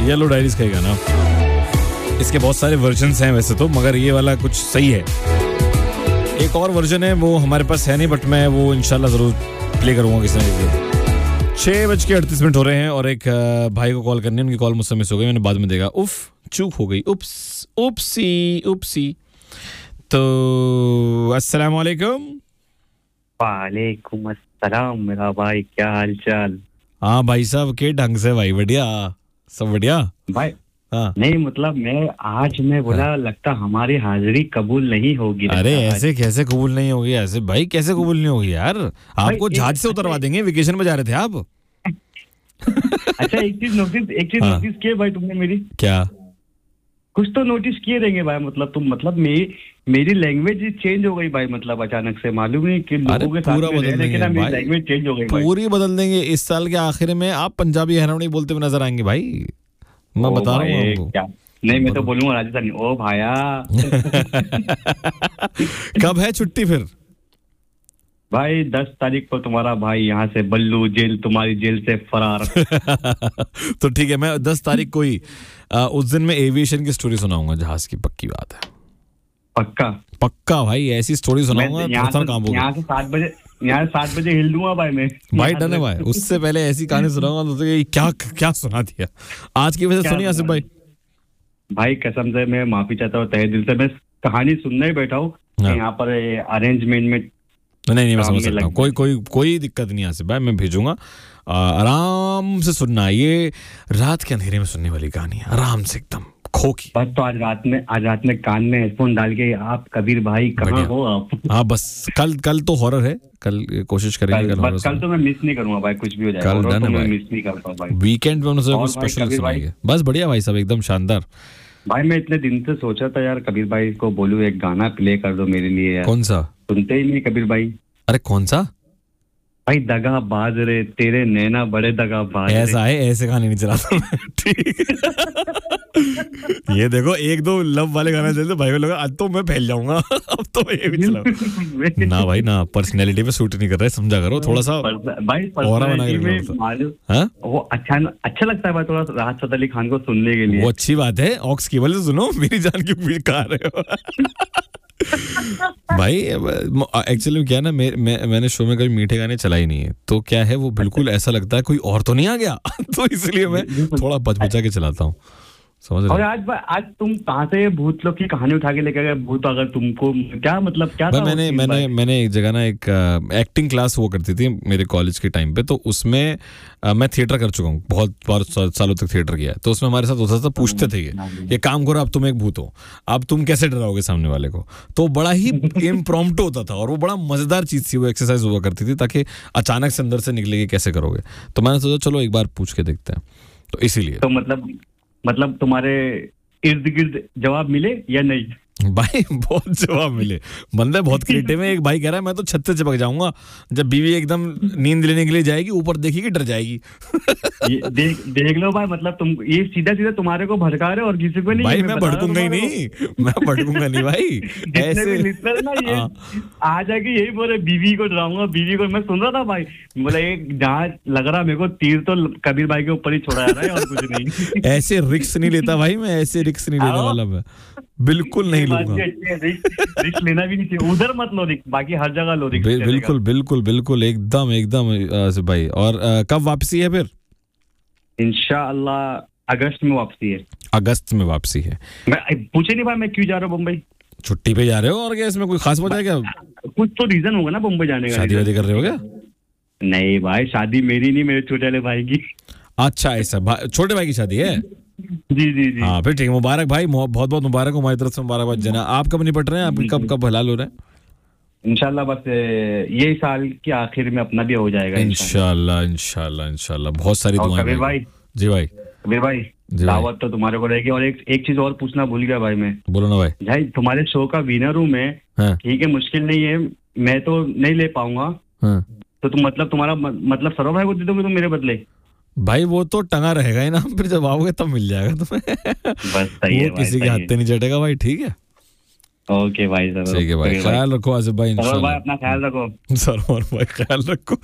Yellow diaries का ही गाना। इसके बहुत सारे वर्जन्स हैं वैसे तो, मगर ये वाला कुछ सही है। एक और वर्जन है वो हमारे पास है नहीं, बट मैं वो इंशाल्लाह जरूर प्ले करूंगा किसी न किसी। 6:38 हो रहे हैं और एक भाई को कॉल करनी है, उनकी कॉल मुझसे मिस हो गई, मैंने बाद में देखा, उफ चूक हो गई, उपसी। तो अस्सलाम वालेकुम। वालेकुम अस्सलाम मेरा भाई, क्या हाल चाल? हाँ भाई साहब, के ढंग से भाई, बढ़िया, सब बढ़िया भाई। हाँ नहीं मतलब मैं बोला लगता हमारी हाजिरी कबूल नहीं होगी। अरे ऐसे कैसे कबूल नहीं होगी? ऐसे भाई कैसे कबूल नहीं होगी यार? आपको जहाज से उतरवा देंगे, वेकेशन में जा रहे थे आप। अच्छा एक चीज नोटिस किए भाई तुमने मेरी? क्या? कुछ तो नोटिस किए रहेंगे भाई, मतलब तुम मतलब मेरी लैंग्वेज चेंज हो गई भाई, मतलब अचानक से मालूम नहीं कि लोगों के साथ में रहने के ना मेरी लैंग्वेज चेंज हो गई भाई। पूरी बदल देंगे इस साल के आखिर में। आप पंजाबी हरियाणवी बोलते हुए नजर आएंगे भाई, मैं बता रहा हूँ आपको। नहीं मैं तो बोलूंगा राजस्थानी। ओ भाया कब है छुट्टी फिर? भाई 10 तारीख को तुम्हारा भाई यहाँ से बल्लू जेल, तुम्हारी जेल से फरार। तो ठीक है, मैं 10 तारीख को ही उस दिन में एविएशन की स्टोरी सुनाऊंगा, जहाज की, पक्की बात है। पक्का भाई, ऐसी स्टोरी सुनाऊंगा। यहाँ से 7 बजे हिल दूंगा भाई मैं। भाई डन है भाई, उससे पहले ऐसी कहानी सुनाऊंगा तो क्या सुना दिया आज की वजह सुनी आसिफ भाई। भाई कसम से मैं माफी चाहता हूँ तहे दिल से, मैं कहानी सुनने ही बैठा हूँ यहाँ पर अरेंजमेंट में। नहीं मैं समझ सकता हूँ, कोई दिक्कत नहीं आसिफ भाई, मैं भेजूंगा, आराम से सुनना। ये रात के अंधेरे में सुनने वाली कहानी है, आराम से एकदम खोखी। बस तो आज रात में कान में हेडफोन डाल के आप कबीर भाई कहाँ हो आप? हाँ बस कल तो हॉरर है, कल कोशिश करेंगे कल तो मैं मिस नहीं करूंगा भाई, कुछ भी हो जाएगा कल तो मैं मिस नहीं करता हूँ भाई। वीकेंड में उनसे कुछ स्पेशल सुनाएंगे। बस बढ़िया भाई साहब, एकदम शानदार। भाई मैं इतने दिन से सोचा था यार कबीर भाई को बोलूं एक गाना प्ले कर दो मेरे लिए यार। कौन सा? सुनते ही नहीं कबीर भाई। अरे कौन सा भाई? दगा बाज रे तेरे नैना बड़े दगा बाज। ऐसा है, ऐसे गाने नहीं चलाता मैं। ठीक ये देखो, एक दो लव वाले गाने चलते भाई को लगा आज तो मैं फैल जाऊंगा। अब तो ये भी चलाओ ना भाई ना, पर्सनैलिटी पे सूट नहीं कर रहा है, समझा करो थोड़ा सा भाई। और बना के वो अच्छा लगता है भाई थोड़ा राहत फतेह अली खान को सुनने के लिए। वो अच्छी बात है, ऑक्स केबल से सुनो, मेरी जान क्यों बीच कहा रहे हो? भाई एक्चुअली क्या ना, मैंने शो में कभी मीठे गाने चलाई नहीं है, तो क्या है वो बिल्कुल ऐसा लगता है कोई और तो नहीं आ गया। तो इसलिए मैं थोड़ा बचा के चलाता हूँ, समझ रहे? और आज तुम कहाँ से भूत लोग की कहानी उठा के लेकर गए? भूत अगर तुमको क्या मतलब क्या था? मैंने एक जगह ना एक एक्टिंग क्लास वो करती थी मेरे कॉलेज के टाइम पे, तो उसमें मैं थिएटर कर चुका हूँ, बहुत बार सालों तक थिएटर किया है। तो उसमें हमारे साथ होता था, पूछते थे ये काम करो, अब तुम एक भूत हो, अब तुम कैसे डराओगे सामने वाले को? तो बड़ा ही इम्प्रॉम्प्टू होता था और वो बड़ा मजेदार चीज थी, वो एक्सरसाइज हुआ करती थी, ताकि अचानक से अंदर से निकलेगी कैसे करोगे। तो मैंने सोचा चलो एक बार पूछ के देखते हैं, तो इसीलिए। तो मतलब तुम्हारे इर्द गिर्द जवाब मिले या नहीं? भाई बहुत जवाब मिले, बंदे बहुत क्रिएटिव है। एक भाई कह रहा है मैं तो छत से चिपक जाऊंगा, जब बीवी एकदम नींद लेने के लिए जाएगी, ऊपर देखेगी डर जाएगी। देख लो भाई, मतलब तुम ये सीधा तुम्हारे को भड़का रहे और किसी को नहीं। भाई मैं भड़कूंगा ही नहीं, मैं भड़कूंगा नहीं भाई। ऐसे लिस्टर ना ये आ जाके यही बोले बीवी को डराऊंगा, बीवी को। मैं सुन रहा था भाई, बोला एक जहाँ लग रहा मेरे को तीर तो कबीर भाई के ऊपर ही छोड़ा जा रहा है और कुछ नहीं। ऐसे रिस्क नहीं लेता भाई मैं, ऐसे रिस्क नहीं लेने वाला मैं, बिल्कुल नहीं लूंगा। रिस्क लेना भी नहीं चाहिए, उधर मत लो रिस्क, बाकी हर जगह लो रिस्क। बिल्कुल एकदम भाई। और कब वापसी है फिर? इंशाअल्लाह अगस्त में वापसी है। अगस्त में वापसी है। मैं पूछे नहीं भाई मैं क्यों जा रहा हूँ बम्बई? छुट्टी पे जा रहे हो? और क्या इसमें कोई खास वजह है क्या? कुछ तो रीजन होगा ना बम्बई जाने का। शादी वादी कर रहे हो क्या? नहीं भाई, शादी मेरी नहीं, मेरे छोटे वाले भाई की। अच्छा ऐसा, छोटे भाई की शादी है? जी। हाँ फिर ठीक है, मुबारक भाई, बहुत बहुत मुबारक हो हमारी तरफ से, मुबारकबाद जना। आप कब निपट रहे हैं? आप कब हलाल हो रहे हैं? इंशाल्लाह बस यही साल के आखिर में अपना भी हो जाएगा इंशाल्लाह। बहुत सारी दुआएं कबीर भाई। जी भाई। कबीर भाई दावत तो तुम्हारे को रहेगी। और एक चीज और पूछना भूल गया भाई मैं। बोलो ना भाई। तुम्हारे शो का विनर हूँ मैं, ठीक है, मुश्किल नहीं है, मैं तो नहीं ले पाऊंगा, तो तुम मतलब तुम्हारा मतलब सरो भाई को दे दोगे तुम मेरे बदले? भाई वो तो टंगा रहेगा ही ना, फिर जब आओगे तब मिल जाएगा तुम्हें। बस सही है, किसी के हाथ नहीं चटेगा भाई, ठीक है? ओके भाई, ठीक है भाई, ख्याल रखो आसिफ भाई, इंशाल्लाह भाई अपना ख्याल रखो। सर भाई ख्याल रखो।